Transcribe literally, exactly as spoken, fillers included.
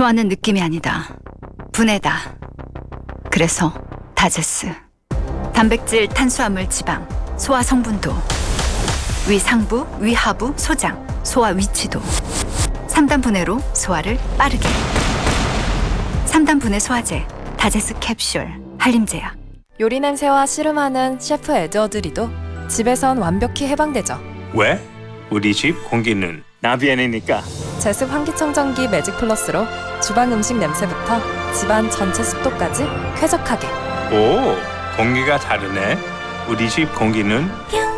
소화는 느낌이 아니다. 분해다. 그래서 다제스. 단백질, 탄수화물, 지방, 소화 성분도, 위 상부, 위 하부, 소장, 소화 위치도. 삼 단 분해로 소화를 빠르게. 삼 단 분해 소화제, 다제스 캡슐, 한림제약. 요리 냄새와 씨름하는 셰프 에드워드리도 집에선 완벽히 해방되죠. 왜? 우리 집 공기는 나비엔이니까. 제습 환기청정기 매직 플러스로 주방 음식 냄새부터 집안 전체 습도까지 쾌적하게. 오, 공기가 다르네. 우리 집 공기는 뿅.